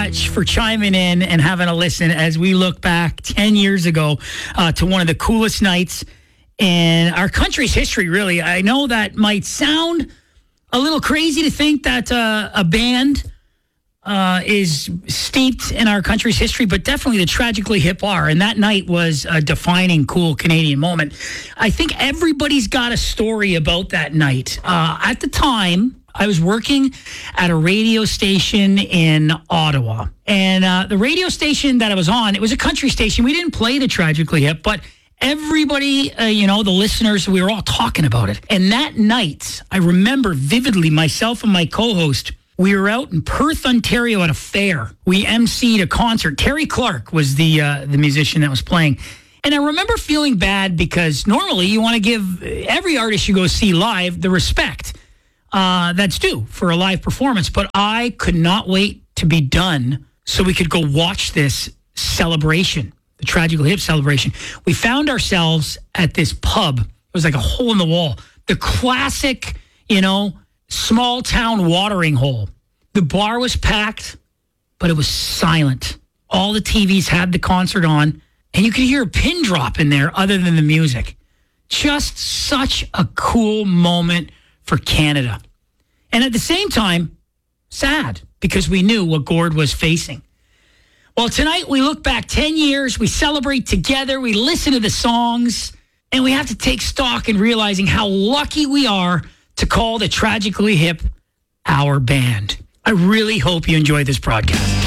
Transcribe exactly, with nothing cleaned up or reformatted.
much for chiming in and having a listen as we look back ten years ago uh, to one of the coolest nights in our country's history, really. I know that might sound a little crazy to think that uh, a band uh, is steeped in our country's history, but definitely the Tragically Hip are. And that night was a defining, cool Canadian moment. I think everybody's got a story about that night. Uh, at the time, I was working at a radio station in Ottawa. And uh, the radio station that I was on, it was a country station. We didn't play the Tragically Hip, but everybody, uh, you know, the listeners, we were all talking about it. And that night, I remember vividly, myself and my co-host, we were out in Perth, Ontario at a fair. We emceed a concert. Terry Clark was the uh, the musician that was playing. And I remember feeling bad because normally you want to give every artist you go see live the respect uh, that's due for a live performance. But I could not wait to be done so we could go watch this celebration, the Tragically Hip celebration. We found ourselves at this pub. It was like a hole in the wall. The classic, you know, small town watering hole. The bar was packed, but it was silent. All the T Vs had the concert on, and you could hear a pin drop in there other than the music. Just such a cool moment for Canada. And at the same time, sad, because we knew what Gord was facing. Well, tonight we look back ten years, we celebrate together, we listen to the songs, and we have to take stock in realizing how lucky we are to call the Tragically Hip our band. I really hope you enjoy this broadcast.